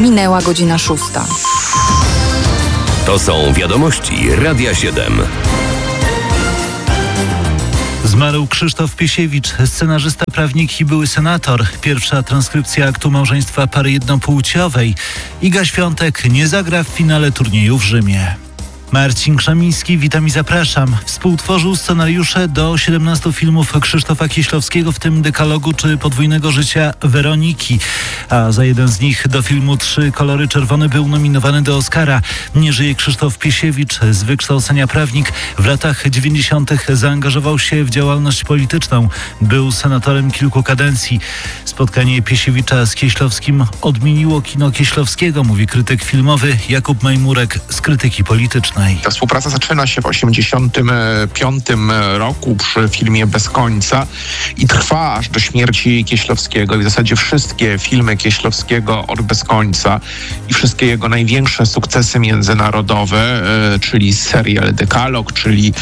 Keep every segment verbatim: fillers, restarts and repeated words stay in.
Minęła godzina szósta. To są wiadomości Radia siedem. Zmarł Krzysztof Piesiewicz, scenarzysta, prawnik i były senator. Pierwsza transkrypcja aktu małżeństwa pary jednopłciowej. Iga Świątek nie zagra w finale turnieju w Rzymie. Marcin Krzemiński, witam i zapraszam. Współtworzył scenariusze do siedemnastu filmów Krzysztofa Kieślowskiego, w tym Dekalogu czy Podwójnego życia Weroniki. A za jeden z nich, do filmu Trzy kolory czerwone, był nominowany do Oscara. Nie żyje Krzysztof Piesiewicz, z wykształcenia prawnik. W latach dziewięćdziesiątych zaangażował się w działalność polityczną. Był senatorem kilku kadencji. Spotkanie Piesiewicza z Kieślowskim odmieniło kino Kieślowskiego, mówi krytyk filmowy Jakub Majmurek z Krytyki Politycznej. Ta współpraca zaczyna się w osiemdziesiątym piątym roku przy filmie Bez końca i trwa aż do śmierci Kieślowskiego. I w zasadzie wszystkie filmy Kieślowskiego od Bez końca i wszystkie jego największe sukcesy międzynarodowe, e, czyli serial Dekalog, czyli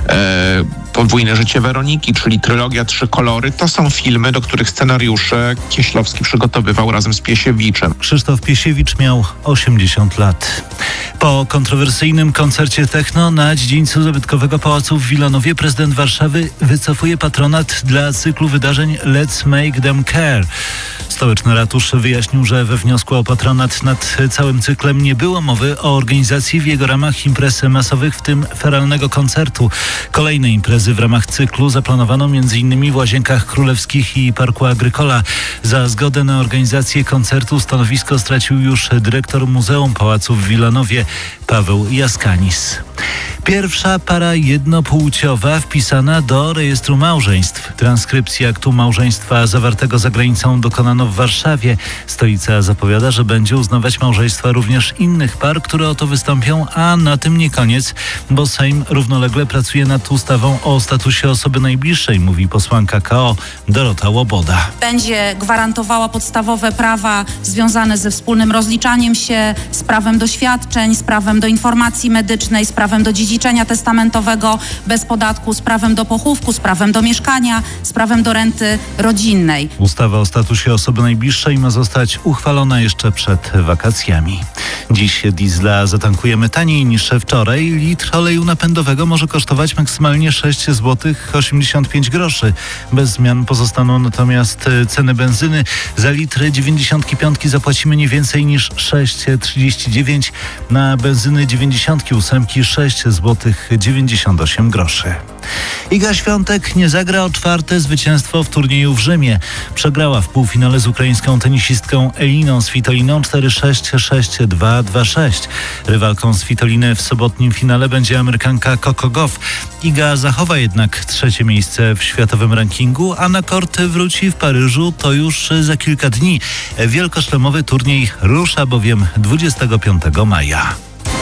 e, Podwójne życie Weroniki, czyli trylogia Trzy kolory, to są filmy, do których scenariusze Kieślowski przygotowywał razem z Piesiewiczem. Krzysztof Piesiewicz miał osiemdziesiąt lat. Po kontrowersyjnym koncercie techno na dziedzińcu zabytkowego Pałacu w Wilanowie prezydent Warszawy wycofuje patronat dla cyklu wydarzeń Let's Make Them Care. Stołeczny ratusz wyjaśnił, że we wniosku o patronat nad całym cyklem nie było mowy o organizacji w jego ramach imprez masowych, w tym feralnego koncertu. Kolejne imprezy w ramach cyklu zaplanowano między innymi w Łazienkach Królewskich i Parku Agrykola. Za zgodę na organizację koncertu stanowisko stracił już dyrektor Muzeum Pałacu w Wilanowie Paweł Jaskanis. Pierwsza para jednopłciowa wpisana do rejestru małżeństw. Transkrypcji aktu małżeństwa zawartego za granicą dokonano w Warszawie. Stolica zapowiada, że będzie uznawać małżeństwa również innych par, które o to wystąpią, a na tym nie koniec, bo Sejm równolegle pracuje nad ustawą o statusie osoby najbliższej, mówi posłanka K O Dorota Łoboda. Będzie gwarantowała podstawowe prawa związane ze wspólnym rozliczaniem się, z prawem do świadczeń, z prawem do informacji medycznej, z prawem do dziedziczenia testamentowego bez podatku, z prawem do pochówku, z prawem do mieszkania, z prawem do renty rodzinnej. Ustawa o statusie osoby najbliższej ma zostać uchwalona jeszcze przed wakacjami. Dziś diesla zatankujemy taniej niż wczoraj. Litr oleju napędowego może kosztować maksymalnie sześć złotych osiemdziesiąt pięć groszy. Bez zmian pozostaną natomiast ceny benzyny. Za litr dziewięćdziesiątki piątki zapłacimy nie więcej niż sześć trzydzieści dziewięć. Na benzyny dziewięćdziesiątki ósemki sześć złotych dziewięćdziesiąt osiem groszy. Iga Świątek nie zagra o czwarte zwycięstwo w turnieju w Rzymie. Przegrała w półfinale z ukraińską tenisistką Eliną Svitoliną cztery sześć, sześć dwa, dwa sześć. Rywalką Svitoliny w sobotnim finale będzie Amerykanka Coco Gauff. Iga zachowa jednak trzecie miejsce w światowym rankingu, a na korty wróci w Paryżu to już za kilka dni. Wielkoszlemowy turniej rusza bowiem dwudziestego piątego maja.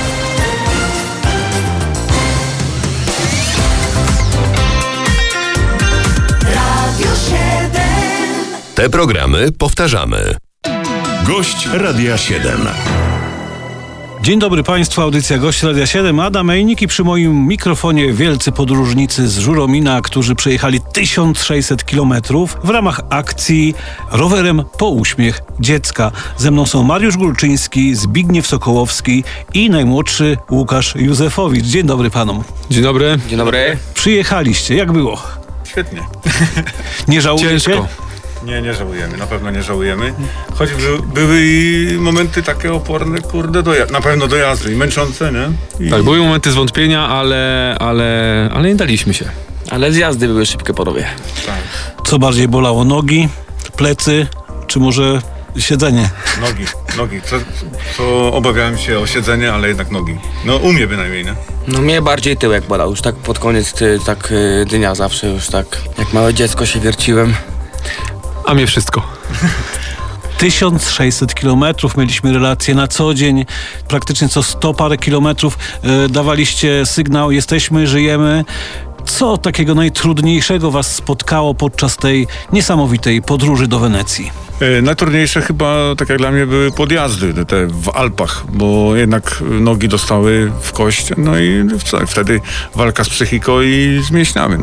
Te programy powtarzamy. Gość Radia siedem. Dzień dobry Państwu, audycja Gość Radia siedem. Adam Mejnik i przy moim mikrofonie wielcy podróżnicy z Żuromina, którzy przejechali tysiąc sześćset kilometrów w ramach akcji Rowerem po uśmiech dziecka. Ze mną są Mariusz Górczyński, Zbigniew Sokołowski i najmłodszy Łukasz Józefowicz. Dzień dobry panom. Dzień dobry. Dzień dobry. Przyjechaliście, jak było? Świetnie. Nie żałujecie? Ciężko. Nie, nie żałujemy, na pewno nie żałujemy. Choć by, były i momenty takie oporne, kurde, do, na pewno do jazdy i męczące, nie? I... Tak, były momenty zwątpienia, ale, ale, ale nie daliśmy się. Ale zjazdy były szybkie panowie. Tak. Co bardziej bolało? Nogi, plecy, czy może siedzenie? Nogi, nogi. Co, co obawiałem się o siedzenie, ale jednak nogi. No u mnie bynajmniej, nie? No mnie bardziej tyłek bolał, już tak pod koniec ty, tak dnia zawsze już tak, jak małe dziecko się wierciłem. A mnie wszystko. tysiąc sześćset kilometrów, mieliśmy relacje na co dzień, praktycznie co sto parę kilometrów e, dawaliście sygnał, jesteśmy, żyjemy. Co takiego najtrudniejszego was spotkało podczas tej niesamowitej podróży do Wenecji? E, najtrudniejsze chyba, tak jak dla mnie, były podjazdy te w Alpach, bo jednak nogi dostały w kość, no i wtedy walka z psychiką i z mięśniami. No.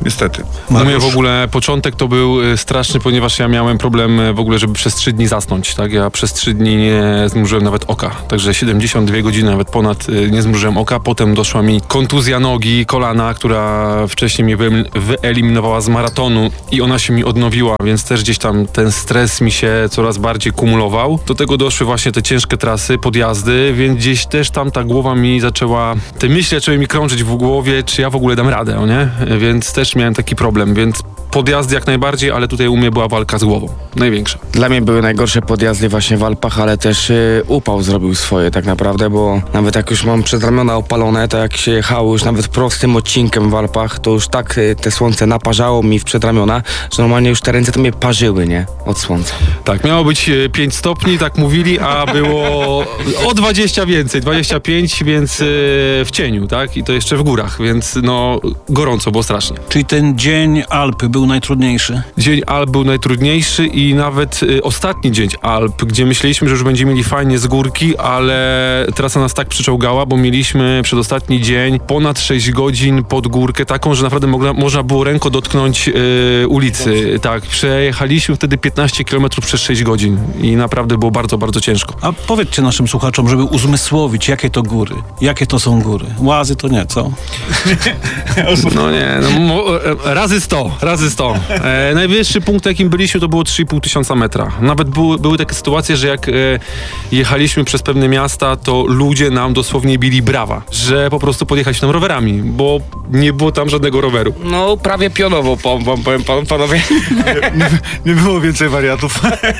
Niestety. U mnie w ogóle początek to był straszny, ponieważ ja miałem problem w ogóle, żeby przez trzy dni zasnąć, tak? Ja przez trzy dni nie zmrużyłem nawet oka, także siedemdziesiąt dwie godziny, nawet ponad nie zmrużyłem oka. Potem doszła mi kontuzja nogi, kolana, która wcześniej mnie wyeliminowała z maratonu i ona się mi odnowiła, więc też gdzieś tam ten stres mi się coraz bardziej kumulował. Do tego doszły właśnie te ciężkie trasy, podjazdy, więc gdzieś też tam ta głowa mi zaczęła, te myśli zaczęły mi krążyć w głowie, czy ja w ogóle dam radę, o nie? Więc też miałem taki problem, więc podjazdy jak najbardziej, ale tutaj u mnie była walka z głową. Największa. Dla mnie były najgorsze podjazdy właśnie w Alpach, ale też y, upał zrobił swoje tak naprawdę, bo nawet jak już mam przedramiona opalone, to jak się jechało już nawet prostym odcinkiem w Alpach, to już tak y, te słońce naparzało mi w przedramiona, że normalnie już te ręce to mnie parzyły, nie? Od słońca. Tak, miało być pięć stopni, tak mówili, a było o dwadzieścia więcej, dwadzieścia pięć, więc y, w cieniu, tak? I to jeszcze w górach, więc no gorąco było strasznie. Czyli ten dzień Alpy był najtrudniejszy? Dzień Alp był najtrudniejszy i nawet y, ostatni dzień Alp, gdzie myśleliśmy, że już będziemy mieli fajnie z górki, ale trasa nas tak przyczołgała, bo mieliśmy przedostatni dzień ponad sześć godzin pod górkę, taką, że naprawdę mogla, można było ręką dotknąć y, ulicy. Tak, przejechaliśmy wtedy piętnaście kilometrów przez sześć godzin i naprawdę było bardzo, bardzo ciężko. A powiedzcie naszym słuchaczom, żeby uzmysłowić, jakie to góry, jakie to są góry. Łazy to nie, co? No nie, no, mo, razy sto, razy sto. E, najwyższy punkt, jakim byliśmy, to było trzy i pół tysiąca metra. Nawet były, były takie sytuacje, że jak e, jechaliśmy przez pewne miasta, to ludzie nam dosłownie bili brawa, że po prostu podjechaliśmy tam rowerami, bo nie było tam żadnego roweru. No prawie pionowo, powiem pan, pan, panowie. Nie, nie było więcej wariatów.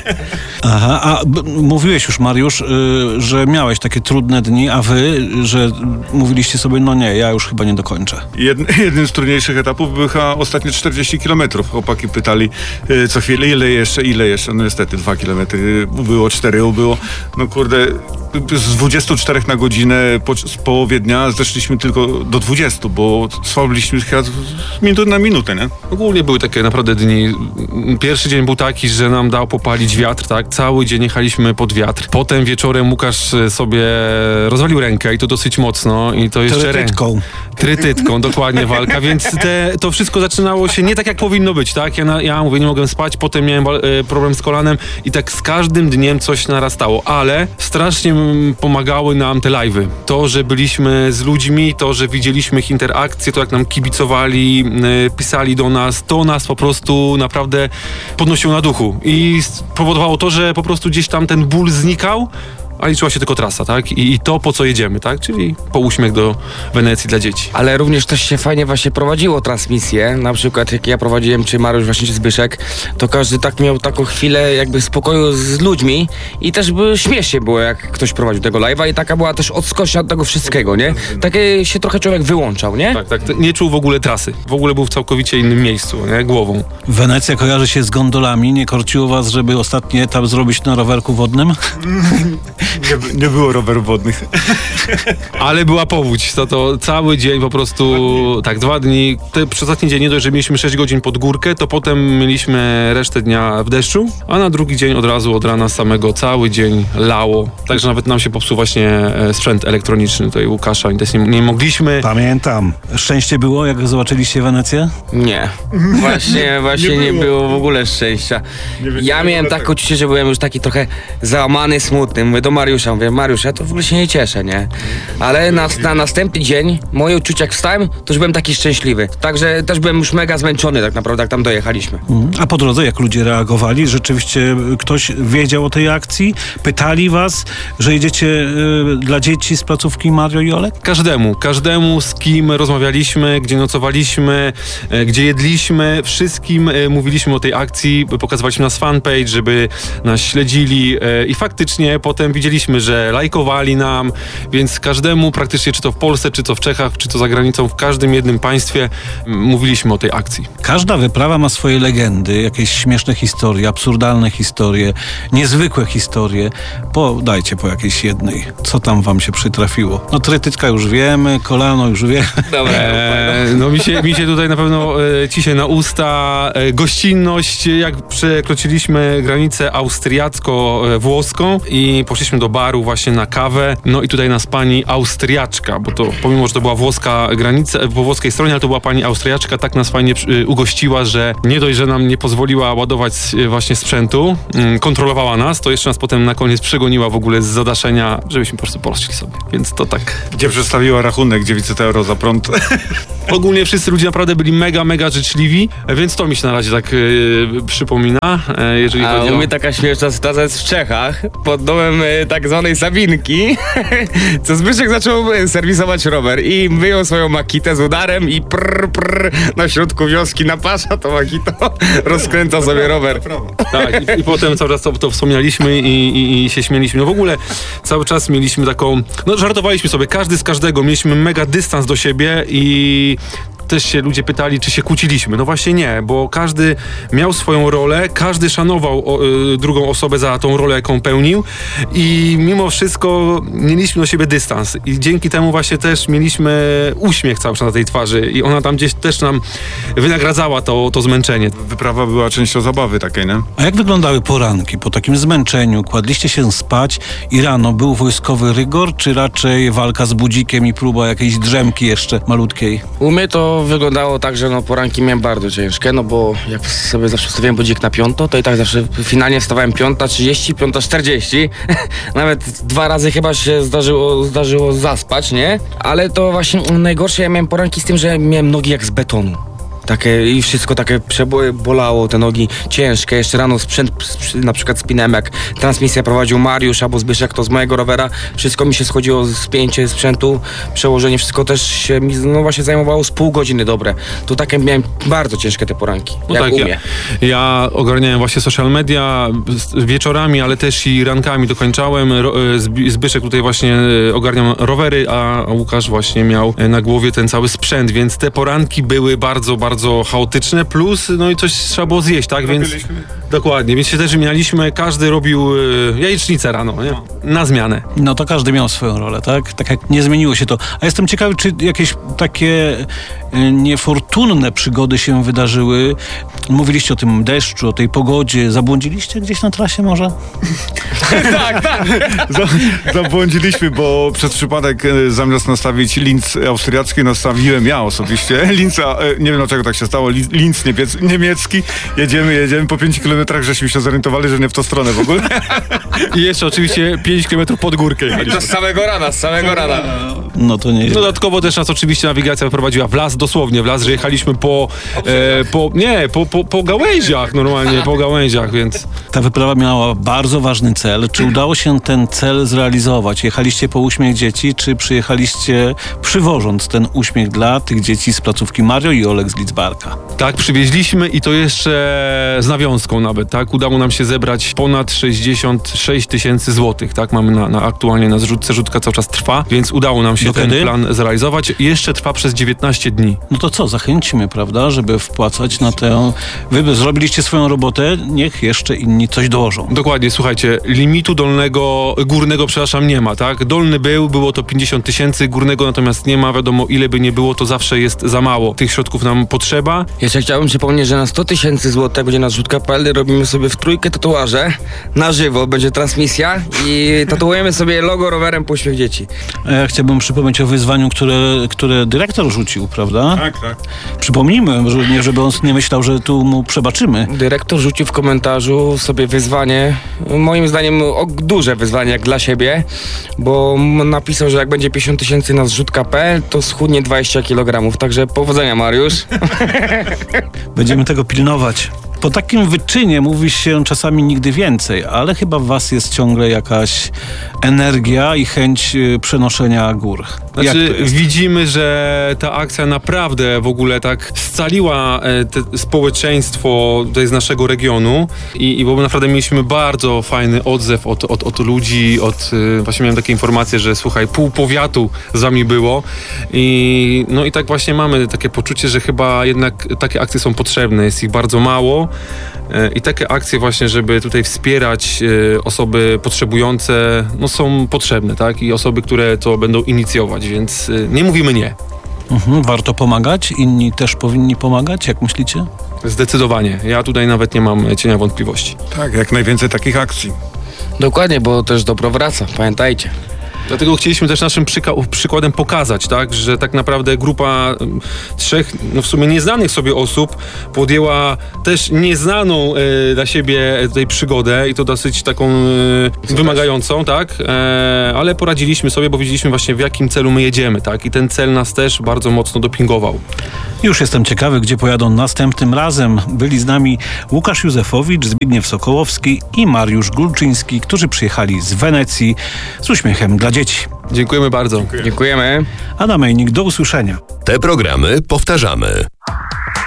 Aha, a b- mówiłeś już, Mariusz, y, że miałeś takie trudne dni, a wy, że mówiliście sobie, no nie, ja już chyba nie dokończę. Jed, jednym z trudniejszych etapów były chyba ostatnie czterdzieści kilometrów. Chłopaki pytali y, co chwilę, ile jeszcze, ile jeszcze. No niestety dwa kilometry było, cztery było. No kurde, z dwudziestu czterech na godzinę po, z połowie dnia zeszliśmy tylko do dwudziestu, bo słabiliśmy chyba z minuty na minutę, nie? Ogólnie były takie naprawdę dni. Pierwszy dzień był taki, że nam dał popalić wiatr, tak? Cały dzień jechaliśmy pod wiatr. Potem wieczorem Łukasz sobie rozwalił rękę i to dosyć mocno. I to jeszcze Trytytką. Trytytką, dokładnie walka, więc te, to wszystko zaczynało się nie tak, jak powinno być, tak? Ja, na, ja mówię, nie mogłem spać, potem miałem e, problem z kolanem i tak z każdym dniem coś narastało, ale strasznie m, pomagały nam te live'y. To, że byliśmy z ludźmi, to, że widzieliśmy ich interakcje, to jak nam kibicowali, e, pisali do nas, to nas po prostu naprawdę podnosiło na duchu i spowodowało to, że po prostu gdzieś tam ten ból znikał, a liczyła się tylko trasa, tak? I, I to, po co jedziemy, tak? Czyli po uśmiech do Wenecji dla dzieci. Ale również też się fajnie właśnie prowadziło transmisję. Na przykład jak ja prowadziłem, czy Mariusz właśnie, czy Zbyszek, to każdy tak miał taką chwilę jakby spokoju z ludźmi i też by śmiesznie było, jak ktoś prowadził tego live'a i taka była też odskocznia od tego wszystkiego, nie? Takie się trochę człowiek wyłączał, nie? Tak, tak. Nie czuł w ogóle trasy. W ogóle był w całkowicie innym miejscu, nie? Głową. Wenecja kojarzy się z gondolami. Nie korciło was, żeby ostatni etap zrobić na rowerku wodnym? Nie, nie było rowerów wodnych. Ale była powódź. To, to cały dzień po prostu, tak, dwa dni. Te ostatni dzień nie dość, że mieliśmy sześć godzin pod górkę, to potem mieliśmy resztę dnia w deszczu, a na drugi dzień od razu od rana samego cały dzień lało. Także nawet nam się popsuł właśnie sprzęt elektroniczny tutaj Łukasza i też nie, nie mogliśmy. Pamiętam. Szczęście było, jak zobaczyliście Wenecję? Nie. Właśnie, właśnie nie, nie było. było w ogóle szczęścia. Ja miałem takie uczucie, że byłem już taki trochę załamany, smutny. Mówię do Mariusza, mówię, Mariusz, ja to w ogóle się nie cieszę, nie? Ale na, na następny dzień, moje uczucia jak wstałem, to już byłem taki szczęśliwy. Także też byłem już mega zmęczony tak naprawdę, jak tam dojechaliśmy. A po drodze jak ludzie reagowali? Rzeczywiście ktoś wiedział o tej akcji? Pytali was, że jedziecie y, dla dzieci z placówki Mario i Olek? Każdemu, każdemu z kim rozmawialiśmy, gdzie nocowaliśmy, e, gdzie jedliśmy, wszystkim e, mówiliśmy o tej akcji, pokazywaliśmy nas fanpage, żeby nas śledzili e, i faktycznie potem widzieliśmy, że lajkowali nam, więc każdemu praktycznie, czy to w Polsce, czy to w Czechach, czy to za granicą, w każdym jednym państwie m, mówiliśmy o tej akcji. Każda wyprawa ma swoje legendy, jakieś śmieszne historie, absurdalne historie, niezwykłe historie. Podajcie po jakiejś jednej. Co tam wam się przytrafiło? No trytytka już wiemy, kolano już wiemy. Dobra. E, no mi się, mi się tutaj na pewno e, ciśnie na usta e, gościnność, jak przekroczyliśmy granicę austriacko-włoską i poszliśmy Weszliśmy do baru właśnie na kawę, no i tutaj nas pani Austriaczka, bo to pomimo, że to była włoska granica, po włoskiej stronie, ale to była pani Austriaczka, tak nas fajnie y, ugościła, że nie dość, że nam nie pozwoliła ładować y, właśnie sprzętu, y, kontrolowała nas, to jeszcze nas potem na koniec przegoniła w ogóle z zadaszenia, żebyśmy po prostu poszli sobie. Więc to tak. Gdzie przedstawiła rachunek dziewięćset euro za prąd. Ogólnie wszyscy ludzie naprawdę byli mega, mega życzliwi, więc to mi się na razie tak y, przypomina, y, jeżeli A chodzi u o... mnie taka śmieszna sytuacja jest w Czechach, pod domem y, tak zwanej Sabinki, co Zbyszek zaczął y, serwisować rower i wyjął swoją makitę z udarem i prr, prr, na środku wioski napasza to makito, rozkręca sobie rower. Tak, i, i potem cały czas to, to wspomnialiśmy i, i, i się śmieliśmy. No w ogóle cały czas mieliśmy taką, no żartowaliśmy sobie, każdy z każdego, mieliśmy mega dystans do siebie i też się ludzie pytali, czy się kłóciliśmy. No właśnie nie, bo każdy miał swoją rolę, każdy szanował o, y, drugą osobę za tą rolę, jaką pełnił i mimo wszystko mieliśmy do siebie dystans i dzięki temu właśnie też mieliśmy uśmiech cały czas na tej twarzy i ona tam gdzieś też nam wynagradzała to, to zmęczenie. Wyprawa była częścią zabawy takiej, nie? A jak wyglądały poranki po takim zmęczeniu? Kładliście się spać i rano był wojskowy rygor, czy raczej walka z budzikiem i próba jakiejś drzemki jeszcze malutkiej? U mnie to wyglądało tak, że no poranki miałem bardzo ciężkie, no bo jak sobie zawsze wstawiałem budzik na piąto, to i tak zawsze finalnie wstawałem piąta trzydzieści, piąta czterdzieści. Nawet dwa razy chyba się zdarzyło, zdarzyło zaspać, nie? Ale to właśnie najgorsze, ja miałem poranki z tym, że miałem nogi jak z betonu. Takie i wszystko takie bolało, te nogi ciężkie. Jeszcze rano sprzęt na przykład spinałem, jak transmisję prowadził Mariusz albo Zbyszek, to z mojego rowera. Wszystko mi się schodziło, spięcie sprzętu, przełożenie, wszystko też się mi no właśnie zajmowało z pół godziny dobre. To takie miałem bardzo ciężkie te poranki, no jak tak, u ja, mnie. ja ogarniałem właśnie social media wieczorami, ale też i rankami dokończałem. Zbyszek tutaj właśnie ogarniał rowery, a Łukasz właśnie miał na głowie ten cały sprzęt, więc te poranki były bardzo, bardzo bardzo chaotyczne, plus no i coś trzeba było zjeść, tak? Więc dokładnie, więc się też wymienialiśmy, każdy robił y, jajecznicę rano, nie? Na zmianę. No to każdy miał swoją rolę, tak? Tak jak nie zmieniło się to. A jestem ciekawy, czy jakieś takie y, niefortunne przygody się wydarzyły? Mówiliście o tym deszczu, o tej pogodzie. Zabłądziliście gdzieś na trasie może? tak, tak. Zabłądziliśmy, bo przez przypadek e, zamiast nastawić linz austriacki, nastawiłem ja osobiście. Linca, e, nie wiem dlaczego tak się stało, linz niebiec, niemiecki. Jedziemy, jedziemy, po pięciu kilometrach żeśmy się zorientowali, że nie w tą stronę w ogóle. I jeszcze oczywiście pięć kilometrów pod górkę. To z samego rana, z samego rana. No to nie. Dodatkowo też nas oczywiście nawigacja wyprowadziła w las, dosłownie w las, że jechaliśmy po, e, po nie, po, po, po gałęziach normalnie, po gałęziach, więc... Ta wyprawa miała bardzo ważny cel. Czy udało się ten cel zrealizować? Jechaliście po uśmiech dzieci, czy przyjechaliście przywożąc ten uśmiech dla tych dzieci z placówki Mario i Oleg z Lidzbarka? Tak, przywieźliśmy i to jeszcze z nawiązką nawet, tak? Udało nam się zebrać ponad sześćdziesiąt sześć tysięcy złotych, tak? Mamy na, na aktualnie na zrzutce, rzutka cały czas trwa, więc udało nam się Do ten kiedy? plan zrealizować. Jeszcze trwa przez dziewiętnaście dni. No to co, zachęćmy, prawda, żeby wpłacać na tę... Wy zrobiliście swoją robotę, niech jeszcze inni coś dołożą. Dokładnie, słuchajcie, limitu dolnego, górnego, przepraszam, nie ma, tak? Dolny był, było to pięćdziesiąt tysięcy, górnego natomiast nie ma, wiadomo, ile by nie było, to zawsze jest za mało. Tych środków nam potrzeba. Jeszcze chciałbym przypomnieć, że na sto tysięcy złotych będzie na zrzutka kropka pe el robimy sobie w trójkę tatuaże na żywo, będzie transmisja i tatuujemy sobie logo rowerem po uśmiech dzieci. A ja chciałbym przypomnieć o wyzwaniu, które, które dyrektor rzucił, prawda? Tak, tak. Przypomnijmy, że nie, żeby on nie myślał, że tu mu przebaczymy. Dyrektor rzucił w komentarzu sobie wyzwanie, moim zdaniem o, duże wyzwanie jak dla siebie, bo napisał, że jak będzie pięćdziesiąt tysięcy na zrzutka kropka pe el, to schudnie dwadzieścia kilogramów, także powodzenia, Mariusz. Będziemy tego pilnować. Po takim wyczynie mówi się czasami nigdy więcej, ale chyba w was jest ciągle jakaś energia i chęć y, przenoszenia gór. Jak Znaczy, to jest? widzimy, że ta akcja naprawdę w ogóle tak scaliła e, te społeczeństwo tutaj z naszego regionu i, i bo naprawdę mieliśmy bardzo fajny odzew od, od, od ludzi, od, e, właśnie miałem takie informacje, że słuchaj, pół powiatu z wami było i no i tak właśnie mamy takie poczucie, że chyba jednak takie akcje są potrzebne, jest ich bardzo mało e, i takie akcje właśnie, żeby tutaj wspierać e, osoby potrzebujące, no są potrzebne, tak? I osoby, które to będą inicjować, więc y, nie mówimy nie. Mhm, warto pomagać? Inni też powinni pomagać? Jak myślicie? Zdecydowanie. Ja tutaj nawet nie mam cienia wątpliwości. Tak, jak najwięcej takich akcji. Dokładnie, bo też dobro wraca, pamiętajcie. Dlatego chcieliśmy też naszym przyka- przykładem pokazać, tak, że tak naprawdę grupa trzech, no w sumie nieznanych sobie osób podjęła też nieznaną e, dla siebie tutaj przygodę i to dosyć taką e, wymagającą, tak, e, ale poradziliśmy sobie, bo widzieliśmy właśnie w jakim celu my jedziemy, tak, i ten cel nas też bardzo mocno dopingował. Już jestem ciekawy, gdzie pojadą następnym razem. Byli z nami Łukasz Józefowicz, Zbigniew Sokołowski i Mariusz Gulczyński, którzy przyjechali z Wenecji z uśmiechem dla dzieci. Dziękujemy bardzo. Dziękujemy. Adam Mejnik, do usłyszenia. Te programy powtarzamy.